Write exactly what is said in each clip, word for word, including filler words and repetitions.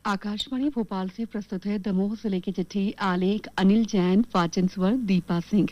आकाशवाणी भोपाल से प्रस्तुत है दमोह जिले की चिट्ठी। आलेख अनिल जैन, वाचन स्वर दीपा सिंह।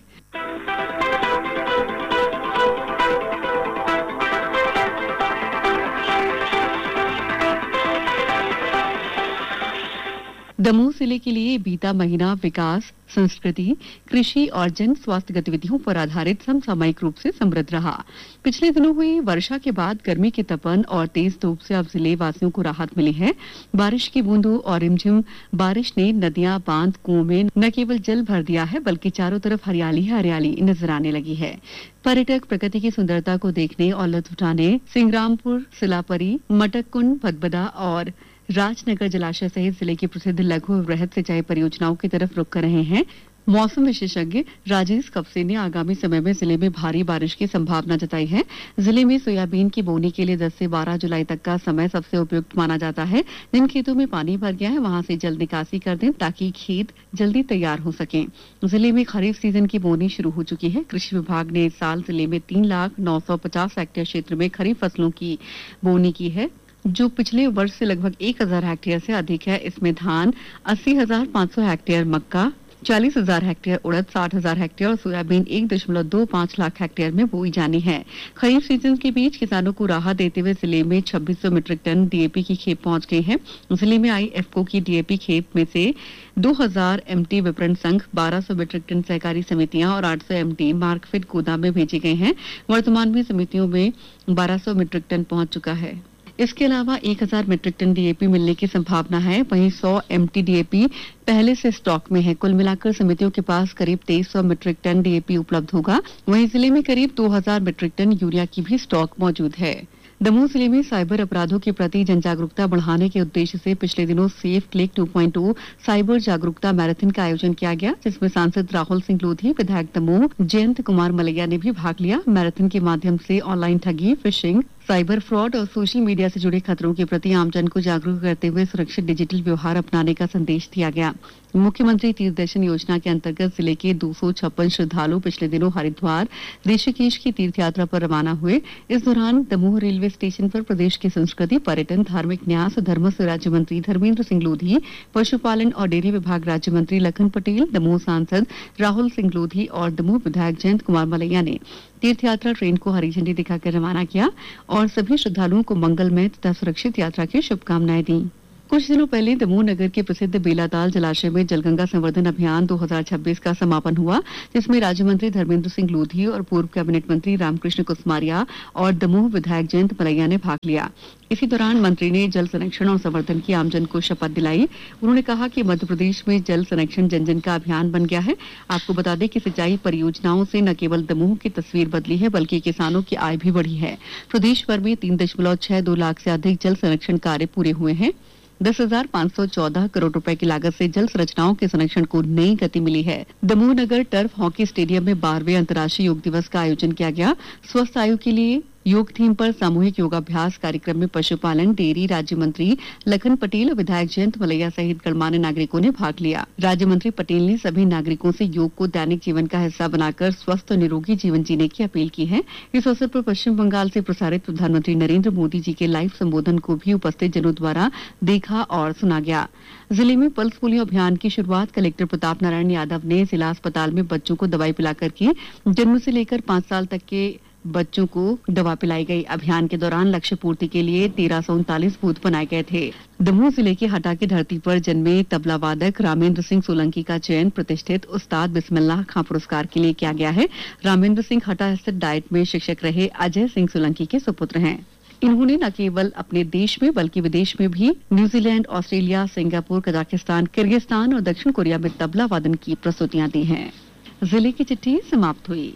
दमोह जिले के लिए बीता महीना विकास, संस्कृति, कृषि और जन स्वास्थ्य गतिविधियों पर आधारित समसामयिक रूप से समृद्ध रहा। पिछले दिनों हुई वर्षा के बाद गर्मी की तपन और तेज धूप से अब जिले वासियों को राहत मिली है। बारिश की बूंदों और रिमझिम बारिश ने नदियां, बांध, कुओं में न केवल जल भर दिया है बल्कि चारों तरफ हरियाली हरियाली नजर आने लगी है। पर्यटक प्रकृति की सुंदरता को देखने और लुत्फ उठाने सिंग्रामपुर, सिलापरी, मटककुंड, भदभदा और राजनगर जलाशय सहित जिले की प्रसिद्ध लघु और वृहद सिंचाई परियोजनाओं की तरफ रुख कर रहे हैं। मौसम विशेषज्ञ राजेश कपसे ने आगामी समय में जिले में भारी बारिश की संभावना जताई है। जिले में सोयाबीन की बोनी के लिए दस से बारह जुलाई तक का समय सबसे उपयुक्त माना जाता है। जिन खेतों में पानी भर गया है वहां से जल्द निकासी कर दें ताकि खेत जल्दी तैयार हो सके। जिले में खरीफ सीजन की बोनी शुरू हो चुकी है। कृषि विभाग ने इस साल जिले में तीन लाख नौ सौ पचास हेक्टेयर क्षेत्र में खरीफ फसलों की बोनी की है, जो पिछले वर्ष से लगभग एक हजार हेक्टेयर से अधिक है। इसमें धान अस्सी हजार पाँच सौ हेक्टेयर, मक्का चालीस हजार हेक्टेयर, उड़द साठ हजार हेक्टेयर और सोयाबीन एक दशमलव दो पाँच लाख हेक्टेयर में बोई जानी है। खरीफ सीजन के बीच किसानों को राहत देते हुए जिले में छब्बीस सौ मीट्रिक टन डीएपी की खेप पहुंच गई है। जिले में आई एफको की डीएपी खेप में से दो हजार एमटी विपणन संघ, बारह सौ मीट्रिक टन सहकारी समितियां और आठ सौ एमटी मार्कफेड गोदाम में भेजे गए हैं। वर्तमान में समितियों में बारह सौ मीट्रिक टन पहुंच चुका है। इसके अलावा एक हजार मीट्रिक टन डीएपी मिलने की संभावना है। वहीं सौ एमटी डीएपी पहले से स्टॉक में है। कुल मिलाकर समितियों के पास करीब तेईस सौ मीट्रिक टन डीएपी उपलब्ध होगा। वहीं जिले में करीब दो हजार मीट्रिक टन यूरिया की भी स्टॉक मौजूद है। दमोह जिले में साइबर अपराधों के प्रति जन जागरूकता बढ़ाने के उद्देश्य से पिछले दिनों सेफ क्लिक टू पॉइंट ओ साइबर जागरूकता मैराथन का आयोजन किया गया, जिसमें सांसद राहुल सिंह लोधी, विधायक दमोह जयंत कुमार मलैया ने भी भाग लिया। मैराथन के माध्यम से ऑनलाइन ठगी, फिशिंग, साइबर फ्रॉड और सोशल मीडिया से जुड़े खतरों के प्रति आमजन को जागरूक करते हुए सुरक्षित डिजिटल व्यवहार अपनाने का संदेश दिया गया। मुख्यमंत्री तीर्थ दर्शन योजना के अंतर्गत जिले के दो सौ छप्पन श्रद्धालु पिछले दिनों हरिद्वार, ऋषिकेश की तीर्थ यात्रा पर रवाना हुए। इस दौरान दमोह रेलवे स्टेशन पर प्रदेश की संस्कृति, पर्यटन, धार्मिक न्यास और धर्मस्व राज्य मंत्री धर्मेंद्र सिंह लोधी, पशुपालन और डेयरी विभाग राज्य मंत्री लखन पटेल, दमोह सांसद राहुल सिंह लोधी और दमोह विधायक जयंत कुमार मलैया ने तीर्थ यात्रा ट्रेन को हरी झंडी दिखाकर रवाना किया और सभी श्रद्धालुओं को मंगलमय तथा सुरक्षित यात्रा की शुभकामनाएं दी। कुछ दिनों पहले दमोह नगर के प्रसिद्ध बेलाताल जलाशय में जलगंगा संवर्धन अभियान दो हजार छब्बीस का समापन हुआ, जिसमें राज्य मंत्री धर्मेंद्र सिंह लोधी और पूर्व कैबिनेट मंत्री रामकृष्ण कुसमारिया और दमोह विधायक जयंत मलैया ने भाग लिया। इसी दौरान मंत्री ने जल संरक्षण और संवर्धन की आमजन को शपथ दिलाई। उन्होंने कहा कि मध्य प्रदेश में जल संरक्षण जन जन का अभियान बन गया है। आपको बता दें कि सिंचाई परियोजनाओं से न केवल दमोह की तस्वीर बदली है बल्कि किसानों की आय भी बढ़ी है। प्रदेश भर में तीन दशमलव छह दो लाख से अधिक जल संरक्षण कार्य पूरे हुए हैं। दस हजार पाँच सौ चौदह करोड़ रुपए की लागत से जल संरचनाओं के संरक्षण को नई गति मिली है। दमोह नगर टर्फ हॉकी स्टेडियम में बारहवें अंतर्राष्ट्रीय योग दिवस का आयोजन किया गया। स्वस्थ आयु के लिए योग थीम पर सामूहिक योगाभ्यास कार्यक्रम में पशुपालन, डेयरी राज्य मंत्री लखन पटेल और विधायक जयंत मलैया सहित गणमान्य नागरिकों ने भाग लिया। राज्य मंत्री पटेल ने सभी नागरिकों से योग को दैनिक जीवन का हिस्सा बनाकर स्वस्थ और निरोगी जीवन जीने की अपील की है। इस अवसर पर पश्चिम बंगाल से प्रसारित प्रधानमंत्री नरेंद्र मोदी जी के लाइव संबोधन को भी उपस्थित जनों द्वारा देखा और सुना गया। जिले में पल्स पोलियो अभियान की शुरुआत कलेक्टर प्रताप नारायण यादव ने जिला अस्पताल में बच्चों को दवाई पिलाकर की। जन्म से लेकर पाँच साल तक के बच्चों को दवा पिलाई गई। अभियान के दौरान लक्ष्य पूर्ति के लिए तेरह सौ उनतालीस बूथ बनाए गए थे। दमोह जिले के हटा की धरती पर जन्मे तबला वादक रामेंद्र सिंह सोलंकी का चयन प्रतिष्ठित उस्ताद बिस्मिल्लाह खां पुरस्कार के लिए किया गया है। रामेंद्र सिंह हटा स्थित डाइट में शिक्षक रहे अजय सिंह सोलंकी के सुपुत्र हैं। इन्होंने न केवल अपने देश में बल्कि विदेश में भी New Zealand, Australia, Singapore, Kazakhstan, Kyrgyzstan और दक्षिण कोरिया में तबला वादन की प्रस्तुतियां दी हैं। जिले की चिट्ठी समाप्त हुई।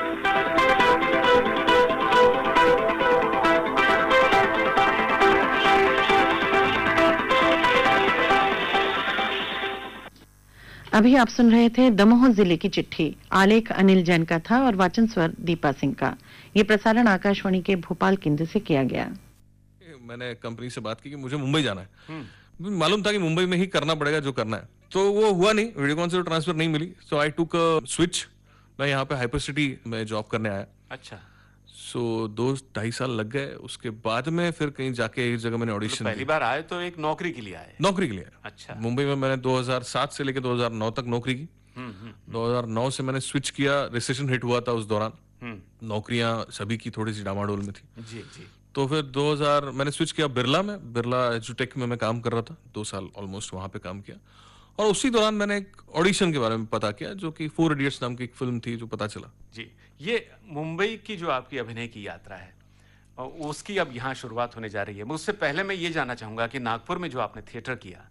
अभी आप सुन रहे थे दमोह जिले की चिट्ठी। आलेख अनिल जैन का था और वाचन स्वर दीपा सिंह का। ये प्रसारण आकाशवाणी के भोपाल केंद्र से किया गया। मैंने कंपनी से बात की कि मुझे मुंबई जाना है। मालूम था कि मुंबई में ही करना पड़ेगा जो करना है, तो वो हुआ नहीं। वीडियोकॉन से ट्रांसफर नहीं मिली, सो आई टुक अ स्विच। मैं यहाँ पे हाइपर सिटी में जॉब करने आया। अच्छा। सो दो ढाई साल लग गए। उसके बाद में फिर कहीं जाके एक जगह मैंने मतलब ऑडिशन पहली बार आए तो एक नौकरी के लिए आए? नौकरी के लिए। अच्छा। मुंबई में मैंने दो हज़ार सात से लेकर दो हज़ार नौ तक नौकरी की। हम्म हम्म दो हज़ार नौ से मैंने स्विच किया, रिसेशन हिट हुआ था उस दौरान, हम्म नौकरियां सभी की थोड़ी सी डामाडोल में थी। जी जी। तो फिर दो हज़ार मैंने स्विच किया बिरला में, बिरला एजुटेक में मैं काम कर रहा था, दो साल ऑलमोस्ट वहां पे काम किया। और उसी दौरान मैंने एक ऑडिशन के बारे में पता किया, जो कि फोर इडियट्स नाम की एक फिल्म थी, जो पता चला। जी, ये मुंबई की जो आपकी अभिनय की यात्रा है और उसकी अब यहाँ शुरुआत होने जा रही है। मैं उससे पहले मैं ये जानना चाहूंगा कि नागपुर में जो आपने थिएटर किया,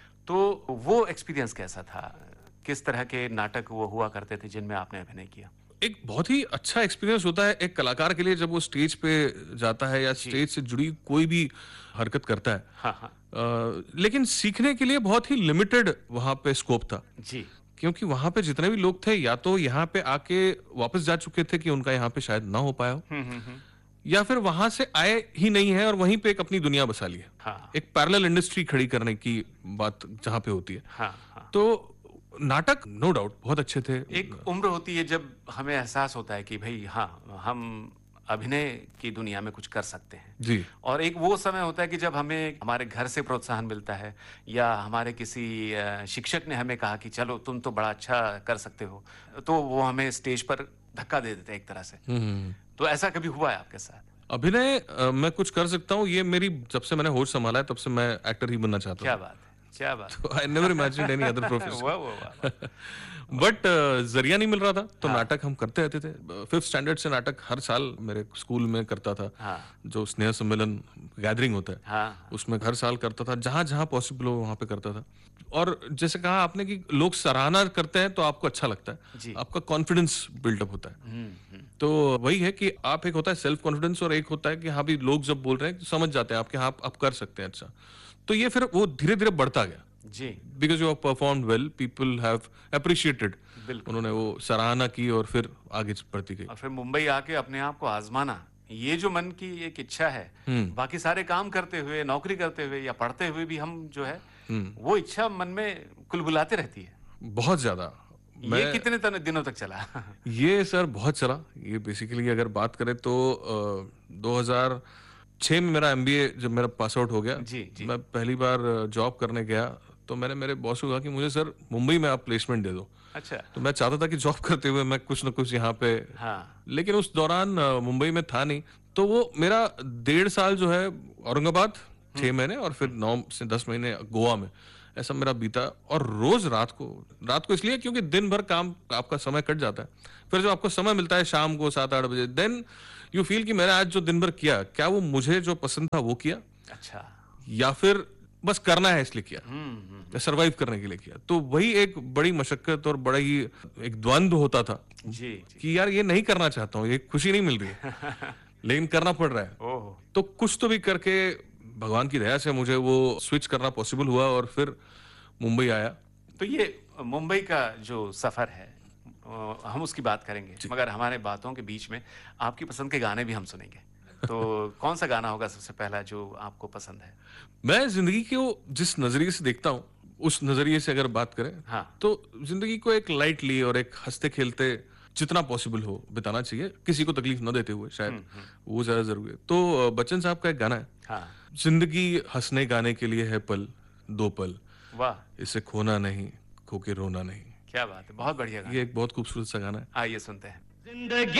तो वो एक्सपीरियंस कैसा था? किस तरह के नाटक वो हुआ करते थे जिनमें आपने अभिनय किया? एक बहुत ही अच्छा एक्सपीरियंस होता है एक कलाकार के लिए जब वो स्टेज पे जाता है या स्टेज से जुड़ी कोई भी हरकत करता है। हाँ हाँ अ, लेकिन सीखने के लिए बहुत ही लिमिटेड वहां पे स्कोप था, जी। क्योंकि वहां पे जितने भी लोग थे या तो यहाँ पे आके वापस जा चुके थे कि उनका यहाँ पे शायद ना हो पाया हो, हम्म हम्म हम्म या फिर वहां से आए ही नहीं है और वहीं पे एक अपनी दुनिया बसा ली है। हाँ एक पैरेलल इंडस्ट्री खड़ी करने की बात जहां पे होती है। हाँ हाँ। तो नाटक नो डाउट बहुत अच्छे थे। एक उम्र होती है जब हमें एहसास होता है कि भाई हाँ, हम अभिनय की दुनिया में कुछ कर सकते हैं जी। और एक वो समय होता है कि जब हमें हमारे घर से प्रोत्साहन मिलता है या हमारे किसी अ, शिक्षक ने हमें कहा कि चलो तुम तो बड़ा अच्छा कर सकते हो, तो वो हमें स्टेज पर धक्का दे देते हैं एक तरह से। हम्म। तो ऐसा कभी हुआ है आपके साथ? अभिनय अ, मैं कुछ कर सकता हूँ, ये मेरी जब से मैंने होश संभाला है तब से मैं एक्टर ही बनना चाहता क्या हूँ। बात है, क्या बात है। I never imagined any other profession. वाह वाह वाह। बट जरिया नहीं मिल रहा था, तो नाटक हम करते रहते थे। फिफ्थ स्टैंडर्ड से नाटक हर साल मेरे स्कूल में करता था। हाँ जो स्नेह सम्मेलन गैदरिंग होता है, हाँ उसमें हर साल करता था, जहां जहां पॉसिबल हो वहां पे करता था। और जैसे कहा आपने कि लोग सराहना करते हैं तो आपको अच्छा लगता जी। है, आपका कॉन्फिडेंस बिल्डअप होता है। हम्म हम्म तो वही है कि आप, एक होता है सेल्फ कॉन्फिडेंस और एक होता है कि हाँ भी लोग जब बोल रहे हैं समझ जाते हैं आपके, हाँ आप कर सकते हैं अच्छा। तो ये फिर वो धीरे धीरे बढ़ता गया, जी because you have performed well, people have appreciated, बिल्कुल। उन्होंने वो सराहना की और फिर आगे बढ़ती गई। और फिर मुंबई आके अपने आप को आजमाना, ये जो मन की एक इच्छा है, बाकी सारे काम करते हुए, नौकरी करते हुए या पढ़ते हुए भी हम जो है वो इच्छा मन में कुलबुलाते रहती है। बहुत ज्यादा। ये कितने तन- दिनों तक चला? ये सर बहुत चला। ये बेसिकली अगर बात करें तो अ, दो हज़ार छह में मेरा एमबीए जब मेरा पास आउट हो गया, जी, जी। मैं पहली बार जॉब करने गया, तो मैंने मेरे बॉस को कहा कि मुझे सर मुंबई में आप प्लेसमेंट दे दो। अच्छा। तो मैं चाहता था कि जॉब करते हुए मैं कुछ ना कुछ यहाँ पे, हाँ लेकिन उस दौरान अ, मुंबई में था नहीं। तो वो मेरा डेढ़ साल जो है औरंगाबाद, छह महीने, और फिर नौ से दस महीने गोवा में, ऐसा मेरा बीता। और रोज रात को रात को इसलिए क्योंकि दिन भर काम, आपका समय कट जाता है। फिर जब आपको समय मिलता है शाम को सात आठ बजे, देन यू फील कि मैंने आज जो दिन भर किया, क्या वो मुझे जो पसंद था वो किया, अच्छा। या फिर बस करना है इसलिए किया, हम्म हम्म या सरवाइव करने के लिए किया। तो वही एक बड़ी मशक्कत और बड़ा ही एक द्वंद्व होता था जी जी। कि यार ये नहीं करना चाहता हूँ, ये खुशी नहीं मिल रही है, लेकिन करना पड़ रहा है। ओह तो कुछ तो भी करके भगवान की दया से मुझे वो स्विच करना पॉसिबल हुआ और फिर मुंबई आया। तो ये मुंबई का जो सफर है, अ, हम उसकी बात करेंगे, मगर हमारे बातों के बीच में आपकी पसंद के गाने भी हम सुनेंगे। तो कौन सा गाना होगा सबसे पहला जो आपको पसंद है? मैं जिंदगी को जिस नजरिए से देखता हूँ, उस नजरिए से अगर बात करें, हाँ। तो जिंदगी को एक लाइटली और एक हंसते खेलते जितना पॉसिबल हो बिताना चाहिए, किसी को तकलीफ न देते हुए, शायद वो ज्यादा जरूरी है। तो अ, बच्चन साहब का एक गाना है, हाँ। जिंदगी हंसने गाने के लिए है पल दो पल, वाह, इसे खोना नहीं, खो के रोना नहीं। क्या बात है, बहुत बढ़िया गाना। ये एक बहुत खूबसूरत सा गाना है। आइए सुनते हैं। जिंदगी